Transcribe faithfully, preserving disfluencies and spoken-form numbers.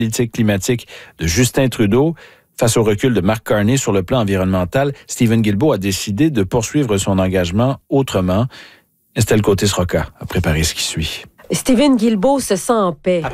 politique climatique de Justin Trudeau. Face au recul de Mark Carney sur le plan environnemental, Stephen Guilbeault a décidé de poursuivre son engagement autrement. Estelle Côté-Sroka a préparé ce qui suit. Stephen Guilbeault se sent en paix.